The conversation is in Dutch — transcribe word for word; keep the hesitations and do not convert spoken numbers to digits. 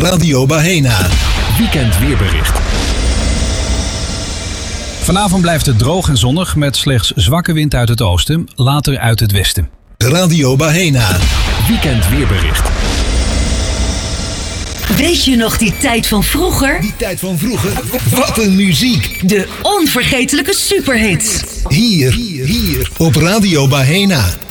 Radio Bahena. Weekend weerbericht. Vanavond blijft het droog en zonnig met slechts zwakke wind uit het oosten, later uit het westen. Radio Bahena. Weekend weerbericht. Weet je nog die tijd van vroeger? Die tijd van vroeger? Wat een muziek! De onvergetelijke superhits. Hier, hier, hier op Radio Bahena.